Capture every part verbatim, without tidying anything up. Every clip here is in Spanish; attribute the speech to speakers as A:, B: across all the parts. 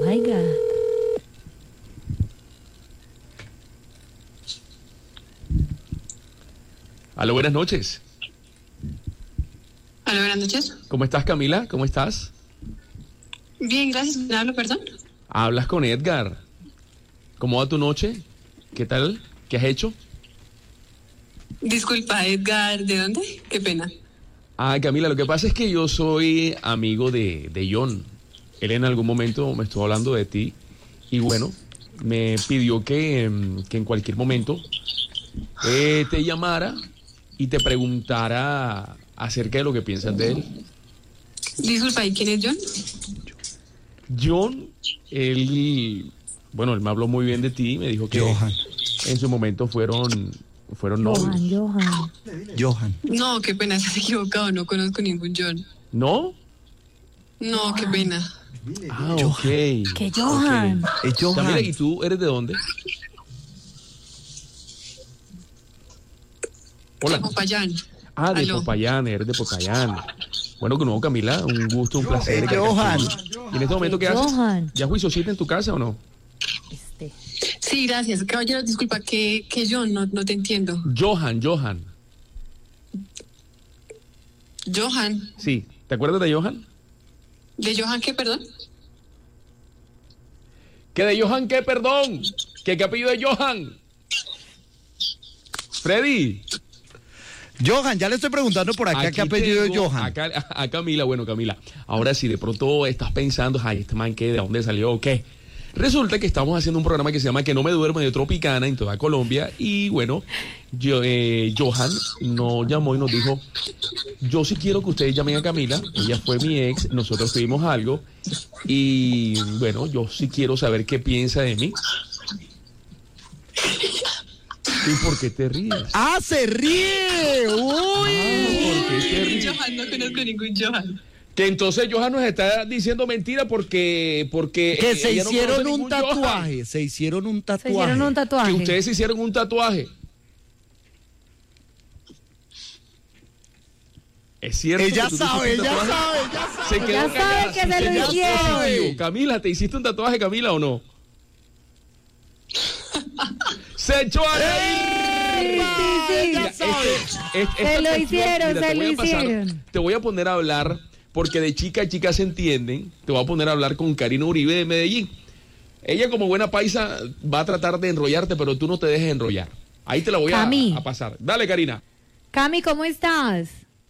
A: my God.
B: Aló, buenas noches.
C: Aló, buenas noches.
B: ¿Cómo estás, Camila? ¿Cómo estás?
C: Bien, gracias. ¿Me hablo, perdón?
B: Hablas con Edgar. ¿Cómo va tu noche? ¿Qué tal? ¿Qué has hecho?
C: Disculpa, Edgar, ¿de dónde? Qué pena.
B: Ah, Camila, lo que pasa es que yo soy amigo de, de John. Él en algún momento me estuvo hablando de ti y bueno, me pidió que, que en cualquier momento eh, te llamara y te preguntara acerca de lo que piensas de él.
C: Disculpa, ¿y quién es John?
B: John, él, bueno, él me habló muy bien de ti, me dijo que
D: Johan.
B: en su momento fueron, fueron novios.
A: Johan, Johan.
D: Johan.
C: No, qué pena, estás equivocado, no conozco ningún John.
B: ¿No?
C: No, qué pena.
B: Ah,
D: Johan.
B: ok.
A: Que Johan.
B: Ok.
D: Es Johan.
B: Camila, ¿y tú eres de dónde? Hola.
C: De Popayán.
B: Ah, de
C: Aló.
B: Popayán, eres de Popayán. Bueno, que no, Camila, un gusto, un placer.
D: Eh, Johan.
B: ¿Y en este momento qué
A: Johan.
B: haces? ¿Ya juiciosita en tu casa o no?
A: Este.
C: Sí, gracias. Caballero, disculpa, ¿qué, qué John? No, no te entiendo.
B: Johan, Johan.
C: Johan.
B: Sí, ¿te acuerdas de Johan?
C: ¿De Johan qué, perdón?
B: ¿Qué de Johan qué, perdón? ¿Qué, qué apellido de Johan? Freddy.
D: Johan, ya le estoy preguntando por acá qué apellido es
B: tengo
D: Johan.
B: Acá, a, a Camila, bueno, Camila, ahora sí, de pronto estás pensando, ay, este man, ¿qué? ¿De dónde salió o qué? Resulta que estamos haciendo un programa que se llama Que no me duermo de Tropicana en toda Colombia y bueno, yo, eh, Johan nos llamó y nos dijo, yo sí quiero que ustedes llamen a Camila, ella fue mi ex, nosotros tuvimos algo y bueno, yo sí quiero saber qué piensa de mí. ¿Y por qué te ríes?
D: ¡Ah, se ríe! ¡Uy!
B: ¿Por qué te ríes?
C: Johan, no conozco ningún Johan.
B: Que entonces Johan nos está diciendo mentira porque... porque
D: Que
B: eh,
D: se
B: ella no
D: hicieron
B: conoce
D: un
B: ningún Johan.
D: tatuaje. Se hicieron un
A: Se
D: tatuaje.
A: hicieron un tatuaje.
B: Que ustedes se hicieron un tatuaje. Es cierto.
D: Ella
B: que tú te
D: sabe,
B: hiciste un
D: ella
B: tatuaje?
D: sabe, ella sabe.
B: Se quedó
A: Ella sabe
B: callada,
A: que
B: sí,
A: se lo
B: ella
A: hicieron.
B: sabe. Camila, ¿te hiciste un tatuaje, Camila, o no? Se echó a reír.
A: Sí, sí.
B: Mira, este- este-
A: Se
B: esta
A: lo
B: cuestión,
A: hicieron,
B: mira,
A: se
B: te voy
A: lo
B: a pasar-
A: hicieron.
B: Te voy a poner a hablar, porque de chica a chica se entienden, te voy a poner a hablar con Karina Uribe de Medellín. Ella como buena paisa va a tratar de enrollarte, pero tú no te dejes enrollar. Ahí te la voy a,
A: Cami.
B: a pasar. Dale, Karina.
A: Cami, ¿cómo estás?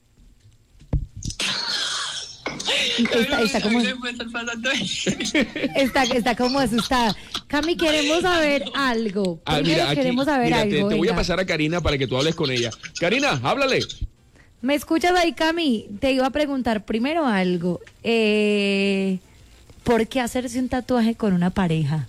A: Está, está como, está, está como asustada. Cami, queremos saber algo.
B: Ah,
A: Primero
B: mira, aquí,
A: queremos saber
B: mira, te,
A: algo.
B: te voy a
A: venga.
B: pasar a Karina para que tú hables con ella. Karina, háblale.
A: ¿Me escuchas ahí, Cami? Te iba a preguntar primero algo. Eh, ¿Por qué hacerse un tatuaje con una pareja?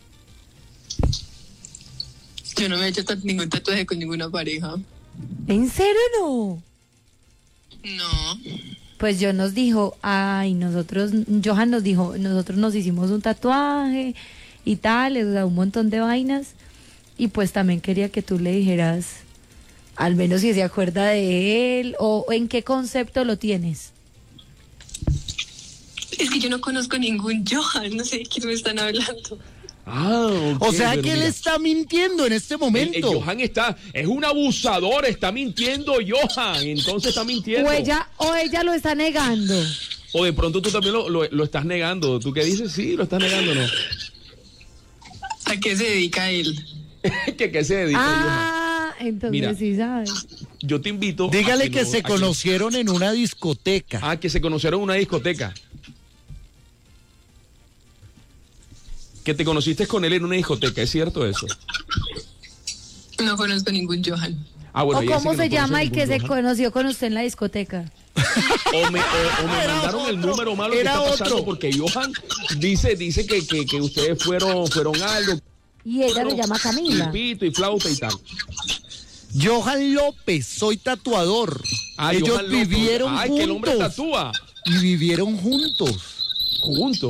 C: Yo no me he hecho tat- ningún tatuaje con ninguna pareja.
A: ¿En serio no?
C: No.
A: Pues yo nos dijo, ay, nosotros, Johan nos dijo, nosotros nos hicimos un tatuaje y tal, o sea, un montón de vainas. Y pues también quería que tú le dijeras, al menos si se acuerda de él, o en qué concepto lo tienes.
C: Es que yo no conozco ningún Johan, no sé de quién me están hablando.
B: Ah, ok,
D: O sea
B: pero
D: que él
B: mira,
D: está mintiendo en este
B: el- el
D: momento.
B: Johan está, es un abusador, está mintiendo Johan, entonces está mintiendo.
A: O ella, o ella lo está negando.
B: O de pronto tú también lo, lo, lo estás negando. ¿Tú qué dices? Sí, lo estás negando, ¿no?
C: ¿A qué se dedica él?
B: ¿Que qué se dedica Johan?
A: Ah, entonces
B: Mira.
A: sí sabes.
B: Yo te invito. a
D: Dígale que
B: no-
D: se
B: a
D: conocieron en una discoteca.
B: Ah, que se conocieron en una discoteca. Que te conociste con él en una discoteca, ¿es cierto eso?
C: No conozco ningún Johan.
B: Ah, bueno,
A: ¿O
B: ella
A: cómo
B: sí que
A: se
B: no
A: llama
B: conoce
A: el que
B: ningún
A: se
B: Johan.
A: conoció con usted en la discoteca?
B: O me, o- o me
D: Era
B: mandaron el
D: otro,
B: número malo que
D: era
B: está pasando
D: otro.
B: porque Johan dice, dice que, que, que ustedes fueron, fueron algo.
A: Y ella lo llama Camila.
B: Y pito y flauta y tal.
D: Johan López, soy tatuador.
B: Ah,
D: Ellos
B: Johan López.
D: vivieron
B: Ay, que el hombre
D: juntos.
B: tatúa.
D: Y vivieron juntos.
B: Juntos.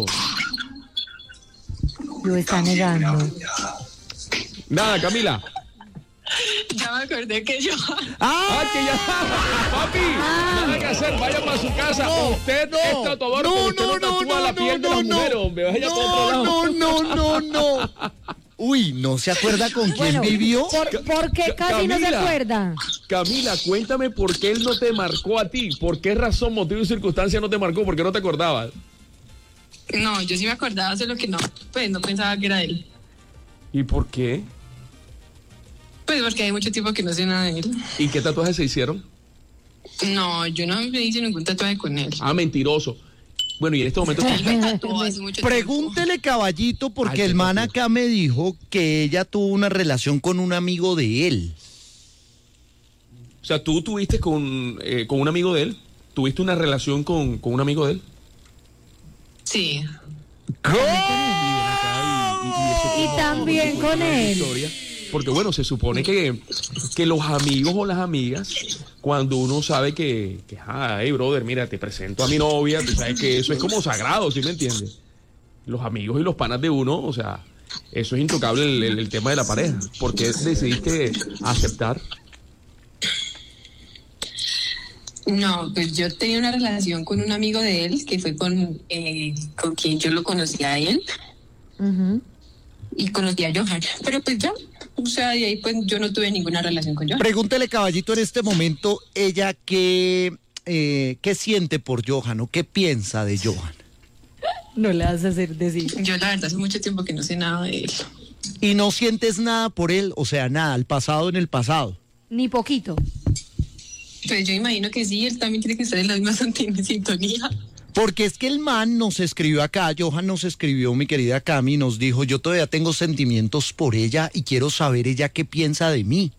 A: Lo está negando.
B: Nada, Camila.
C: Ya me acordé que Johan.
B: Ah, que ya. Papi, nada que hacer, vaya para su casa.
D: No,
B: usted
D: no,
B: es tatuador,
D: no,
B: pero usted no,
D: no, no,
B: tatúa
D: no,
B: la
D: no,
B: piel de la mujer, hombre. Vaya por otro lado.
D: no, no, no, no. Uy, ¿no se acuerda con quién
A: Bueno,
D: vivió?
A: ¿por, por qué
B: Ca-
A: casi no se
B: Camila.
A: acuerda?
B: Camila, cuéntame por qué él no te marcó a ti. ¿Por qué razón, motivo y circunstancia no te marcó? ¿Por qué no te acordabas?
C: No, yo sí me acordaba, solo que no, pues no pensaba que era él.
B: ¿Y por qué?
C: Pues porque hay mucho tiempo que no sé nada de él.
B: ¿Y qué tatuajes se hicieron?
C: No, yo no me hice ningún tatuaje con él.
B: Ah, mentiroso. Bueno, y en este momento...
C: Él me tatuó hace mucho
D: Pregúntele, caballito, porque
B: Ay,
D: el
B: qué
D: man
B: tatuaje.
D: acá me dijo que ella tuvo una relación con un amigo de él.
B: O sea, tú tuviste con, eh, con un amigo de él. ¿Tuviste una relación con, con un amigo de él?
C: tiempo. Sí.
A: Y también con él.
B: Historia. Porque bueno, se supone que, que los amigos o las amigas, cuando uno sabe que, que ah, hey brother, mira, te presento a mi novia, tú sabes que eso es como sagrado, ¿sí me entiendes? Los amigos y los panas de uno, o sea, eso es intocable el, el- el tema de la pareja. ¿Por qué decidiste aceptar?
C: No, pues yo tenía una relación con un amigo de él, que fue con, eh, con quien yo lo conocí a él
A: Ujú.
C: y conocí a Johan. Pero pues ya, o sea, de ahí pues yo no tuve ninguna relación con Johan.
D: Pregúntele, caballito, en este momento, ella qué, eh, qué siente por Johan o qué piensa de Johan.
A: No le vas a hacer decir.
C: Yo la verdad hace mucho tiempo que no sé nada de él.
D: Y no sientes nada por él, o sea, nada, el pasado en el pasado.
A: Ni poquito.
C: Pues yo imagino que sí, él también tiene que estar en la misma santi- sintonía.
D: Porque es que el man nos escribió acá, Johan nos escribió, mi querida Cami, nos dijo, yo todavía tengo sentimientos por ella y quiero saber ella qué piensa de mí.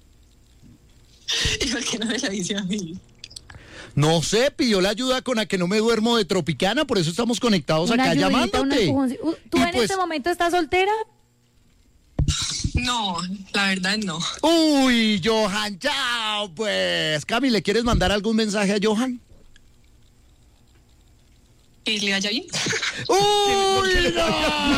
C: ¿Y por qué no me la dice a mí?
D: No sé, pidió la ayuda con la que no me duermo de Tropicana, por eso estamos conectados
A: Una
D: acá
A: ayudita, un
D: llamándote.
A: empujoncito. Uh, ¿Tú
D: Y
A: en
D: pues-
A: este momento estás soltera?
C: No, la verdad no.
D: Uy, Johan, chao, pues. Cami, ¿le quieres mandar algún mensaje a Johan?
C: ¿Que le vaya bien?
D: Uy, no.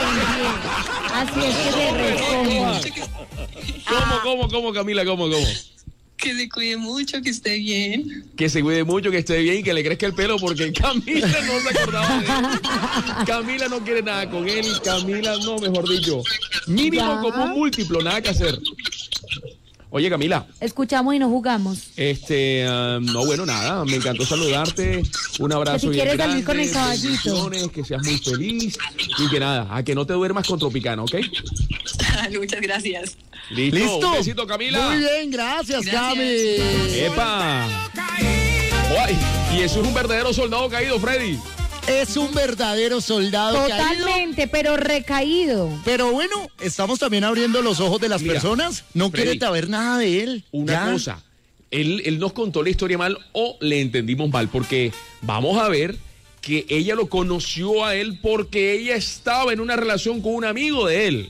A: Así es que se responde.
B: ¿Cómo, cómo, cómo, Camila? ¿Cómo, cómo?
C: Que se cuide mucho, que esté bien.
B: Que se cuide mucho, que esté bien y que le crezca el pelo porque Camila no se acordaba de él. Camila no quiere nada con él. Camila, no, mejor dicho. Mínimo
A: Ya.
B: como un múltiplo, nada que hacer. Oye, Camila,
A: Escuchamos y no jugamos.
B: este, ah, no, bueno, nada, me encantó saludarte. Un abrazo
A: Que si
B: bien
A: quieres
B: grande,
A: salir con el caballito.
B: bendiciones, que seas muy feliz y que nada, a que no te duermas con Tropicana, ¿ok?
C: Muchas gracias.
B: Listo.
D: ¿Listo?
B: Un besito, Camila.
D: Muy bien, gracias,
C: Gracias.
D: Cami.
B: ¡Epa! Ay, y eso es un verdadero soldado caído, Freddy.
D: Es un verdadero soldado caído.
A: Totalmente, pero recaído.
D: Pero bueno, estamos también abriendo los ojos de las
B: Mira,
D: personas. No
B: Freddy,
D: quiere saber nada de él.
B: Una
D: Ya.
B: cosa, él, él nos contó la historia mal o le entendimos mal, porque vamos a ver que ella lo conoció a él porque ella estaba en una relación con un amigo de él.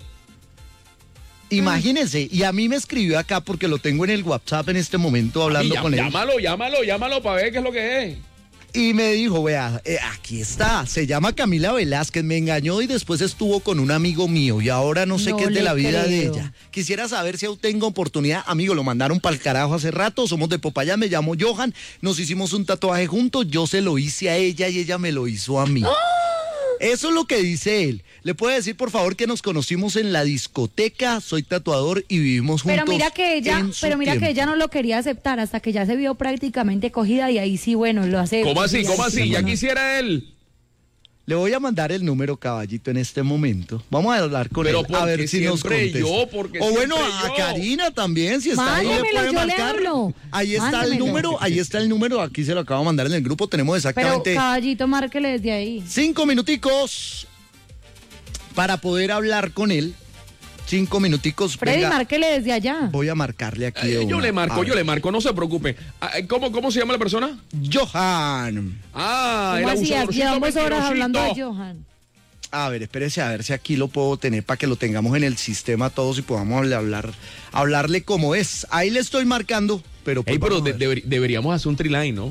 D: Imagínense, y a mí me escribió acá porque lo tengo en el WhatsApp en este momento hablando
B: Y llam-
D: con él.
B: Llámalo, llámalo, llámalo para ver qué es lo que es.
D: Y me dijo, vea, eh, aquí está, se llama Camila Velázquez, me engañó y después estuvo con un amigo mío y ahora no sé
A: No
D: qué es de
A: le
D: la vida de
A: creo.
D: ella. Quisiera saber si aún tengo oportunidad. Amigo, lo mandaron para el carajo hace rato, somos de Popayán, me llamo Johan, nos hicimos un tatuaje juntos, yo se lo hice a ella y ella me lo hizo a mí. Eso es lo que dice él. ¿Le puede decir, por favor, que nos conocimos en la discoteca? Soy tatuador y vivimos juntos.
A: Pero mira que ella,
D: en su
A: pero mira que
D: tiempo.
A: ella no lo quería aceptar hasta que ya se vio prácticamente cogida y ahí sí, bueno, lo hace.
B: ¿Cómo así?
A: y
B: ¿Cómo
A: ahí sí
B: así?
A: lo
B: Ya
A: conoce.
B: quisiera él.
D: Le voy a mandar el número, caballito, en este momento. Vamos a hablar con
B: Pero
D: él, a
B: porque
D: ver si nos
B: siempre
D: contesta.
B: yo, porque
D: o bueno,
B: siempre
D: a
B: yo.
D: Karina también, si está ahí, le
A: Mándemelo,
D: puede
A: yo le
D: marcar.
A: hablo.
D: Ahí está el
A: Mándemelo.
D: número, ahí está el número, aquí se lo acabo de mandar en el grupo, tenemos
A: Pero
D: exactamente
A: caballito, márquele desde ahí.
D: cinco minuticos para poder hablar con él. Cinco minuticos.
A: Freddy,
D: venga,
A: márquele desde allá.
D: voy a marcarle aquí. de
B: Eh, yo
D: una.
B: le
D: A
B: marco,
D: ver.
B: yo le marco, no se preocupe. Ah, ¿Cómo, cómo se llama la persona?
D: Johan.
B: Ah,
A: ¿Cómo
B: el
A: así?
B: abusadorcito
A: Llevamos horas hablando de
B: mentirosito.
A: Johan.
D: A ver, espérese a ver si aquí lo puedo tener para que lo tengamos en el sistema todos y podamos hablar, hablar hablarle como es. Ahí le estoy marcando, pero pues
B: Ey, pero
D: vamos a
B: de-
D: ver.
B: deber- deberíamos hacer un triline, ¿no?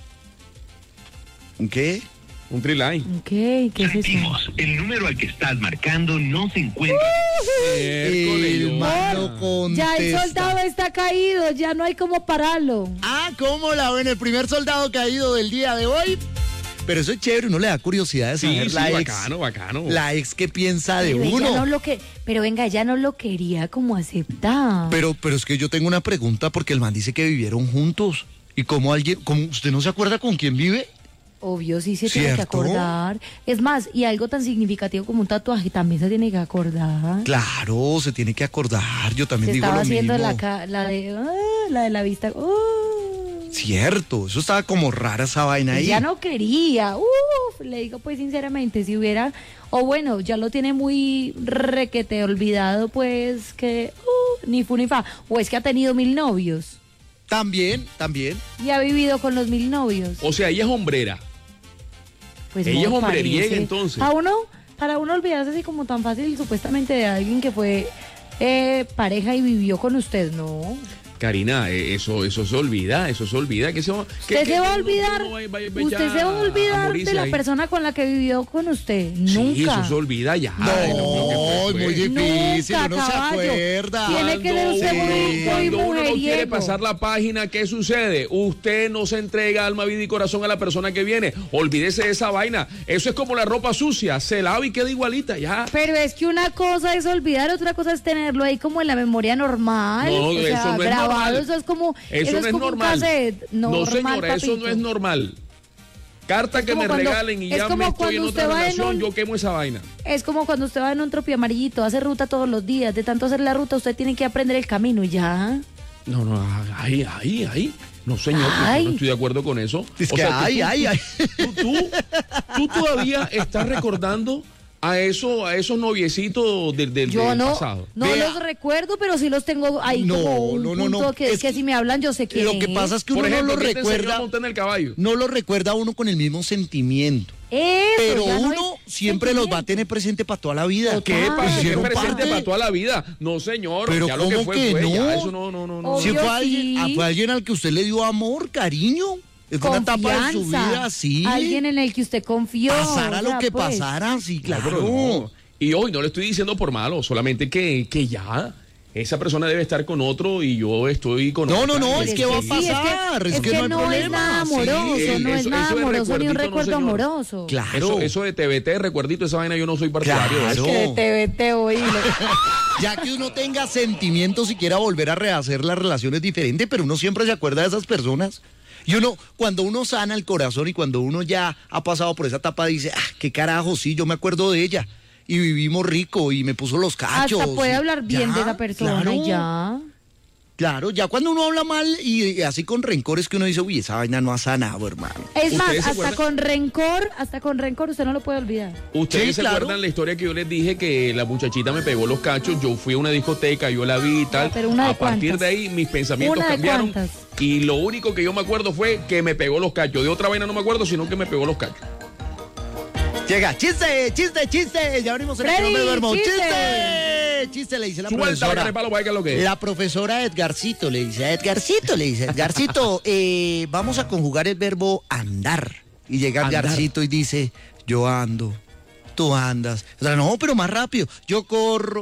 D: ¿Qué?
B: Un triline.
A: ¿Qué? ¿Qué es eso?
E: Repetimos, el número al que estás marcando no se encuentra.
B: Miércoles,
D: El man no
A: Ya el
D: contesta.
A: soldado está caído, ya no hay cómo pararlo.
D: Ah, ¿cómo la ven? El primer soldado caído del día de hoy. Pero eso es chévere, uno le da curiosidad de
B: Sí,
D: saber
B: sí,
D: la ex.
B: bacano, bacano.
D: La ex que piensa de
A: Pero ella
D: uno.
A: no lo que, pero venga, ella no lo quería como aceptar.
D: Pero, pero es que yo tengo una pregunta porque el man dice que vivieron juntos. ¿Y cómo alguien, cómo, usted no se acuerda con quién vive?
A: Obvio, sí se tiene que
D: ¿Cierto?
A: acordar. Es más, y algo tan significativo como un tatuaje también se tiene que acordar.
D: Claro, se tiene que acordar. Yo también
A: Se
D: digo
A: estaba
D: lo
A: haciendo
D: mismo.
A: la, ca- la de ah, la de la vista. uh.
D: Cierto, eso estaba como rara esa vaina ahí.
A: Ya no quería. Uf, le digo pues sinceramente, si hubiera, o bueno, ya lo tiene muy requete olvidado, pues que uh, ni fu ni fa. O es que ha tenido mil novios
D: También, también.
A: y ha vivido con los mil novios.
B: O sea, ella es hombrera.
A: Pues
B: Ella es
A: no
B: hombreriega,
A: parece.
B: entonces.
A: A uno, para uno olvidarse así como tan fácil supuestamente de alguien que fue eh, pareja y vivió con usted, ¿no?
B: Karina, eh, eso, eso se olvida, eso se olvida. Que se va, que-
A: Usted
B: que
A: se va a
B: uno-
A: olvidar,
B: uno va- va- va
A: usted
B: ya
A: se va a olvidar
B: morirse
A: de la
B: ahí.
A: persona con la que vivió con usted.
B: Sí,
A: Nunca.
B: eso se olvida ya.
D: No,
B: Ay, lo que fue,
D: es muy
B: fue.
D: difícil,
A: Nunca,
D: uno se
A: caballo.
D: acuerda.
A: Tiene que ser usted
B: Cuando
A: muy,
B: uno-
A: muy
B: cuando uno no quiere
A: mujeriego.
B: pasar la página, ¿qué sucede? Usted no se entrega alma, vida y corazón a la persona que viene. Olvídese de esa vaina. Eso es como la ropa sucia. Se lava y queda igualita, ya.
A: Pero es que una cosa es olvidar, otra cosa es tenerlo ahí como en la memoria normal.
B: No,
A: o
B: eso
A: sea,
B: no es
A: grabado,
B: normal.
A: eso es como,
B: Eso no es
A: como
B: normal.
A: un cassette.
B: No,
A: Normal,
B: señora, eso
A: papito.
B: no es normal. Carta
A: Es
B: que
A: como
B: me
A: cuando-
B: regalen y
A: es
B: ya
A: como
B: me estoy
A: cuando
B: en
A: usted
B: otra
A: va en
B: relación,
A: un-
B: yo quemo esa vaina.
A: Es como cuando usted va en un tropio amarillito, hace ruta todos los días. De tanto hacer la ruta, usted tiene que aprender el camino y ya.
B: No, no, ahí, ahí, ahí. No, señor, yo
A: Ay.
B: no estoy de acuerdo con eso.
D: Es
B: O
D: que
B: sea, tú-
D: ay,
B: tú-
D: ay, ay.
B: Tú, tú, tú todavía estás recordando a eso, a esos noviecitos del, del,
A: Yo
B: del
A: no,
B: pasado.
A: no
D: Vea.
A: los recuerdo, pero sí los tengo ahí
D: No,
A: como un
D: no, no,
A: punto
D: no.
A: que,
D: Es
A: que
D: que
A: si me hablan yo sé quién
D: Lo que pasa es que uno
B: Por ejemplo,
D: no lo
B: ¿quién te enseñó a
D: recuerda,
B: montar en el caballo?
D: no lo recuerda a uno con el mismo sentimiento.
A: Eso,
D: Pero
A: ya no
D: uno
A: es
D: siempre los va a
A: sentimiento.
D: tener presente para toda la vida.
B: ¿Qué
A: Ah,
B: pasa? ¿Qué
D: Hicieron
B: presente
D: parte.
B: para toda la vida? No, señor.
D: Pero
B: ya lo que
D: ¿cómo
B: fue
D: que
B: fue.
D: no?
B: Ya, eso no, no, no, no.
D: Si
A: Obvio,
D: fue alguien,
A: sí.
D: ah, fue alguien al que usted le dio amor, cariño. Es una etapa de su
A: Confianza.
D: vida, sí.
A: Alguien en el que usted confió.
D: Pasara
A: o
D: lo
A: sea,
D: que
A: pues.
D: pasara, sí,
B: No,
D: claro.
B: pero no. Y hoy no le estoy diciendo por malo, solamente que, que ya esa persona debe estar con otro y yo estoy con
D: No,
B: otra.
D: no, no,
A: Pero
D: es
A: es
D: que va a
A: sí, es que-
D: pasar, es
A: es
D: que
A: que
D: no hay
A: no es
D: problema.
A: nada
D: sí.
A: amoroso, no
B: eso-
A: es
B: eso
A: nada
B: de
A: amoroso ni un
B: recuerdito, no,
A: recuerdo
B: señor.
A: amoroso.
D: Claro.
B: Eso, eso de T V T, recuerdito, esa vaina yo no soy partidario.
D: Claro.
B: de eso.
A: Que te vete hoy.
D: Ya que uno tenga sentimientos y quiera volver a rehacer las relaciones diferentes, pero uno siempre se acuerda de esas personas. Y uno, cuando uno sana el corazón y cuando uno ya ha pasado por esa etapa, dice, ah, qué carajo, sí, yo me acuerdo de ella. Y vivimos rico y me puso los cachos.
A: Hasta puede hablar bien
D: Ya,
A: de esa persona
D: claro,
A: y ya.
D: Claro, ya cuando uno habla mal y, y así con rencores que uno dice, uy, esa vaina no ha sanado, hermano.
A: Es más,
B: ¿Ustedes se
A: hasta
B: acuerdan?
A: con rencor, hasta con rencor usted no lo puede olvidar.
B: ¿Ustedes
D: Sí,
B: se
D: claro.
B: acuerdan la historia que yo les dije que la muchachita me pegó los cachos? Yo fui a una discoteca, yo la vi y tal.
A: Pero una de
B: a partir
A: cuántas.
B: de ahí mis pensamientos
A: Una de
B: cambiaron.
A: cuántas.
B: Y lo único que yo me acuerdo fue que me pegó los cachos. De otra vaina no me acuerdo, sino que me pegó los cachos.
D: Llega, chiste, chiste, chiste. Ya abrimos el
A: Freddy,
D: programa de Duermo.
A: chiste.
D: Chiste, chiste, le dice la
B: Suelta,
D: profesora.
B: bájale palo para que lo que es.
D: La profesora Edgarcito le dice, a Edgarcito le dice, Edgarcito, eh, vamos a conjugar el verbo andar. Y llega
B: Andar.
D: Edgarcito y dice, yo ando, tú andas. O sea, no, pero más rápido. Yo corro,